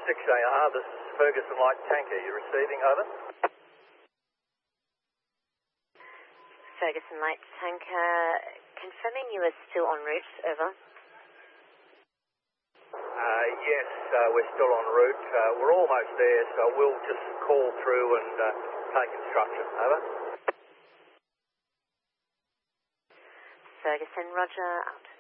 6AR, this is Ferguson Light Tanker. You receiving, over? Ferguson Light Tanker, confirming you are still en route, over. Yes, we're still en route. We're almost there, so we'll just call through and take instruction, over. Ferguson, roger, out.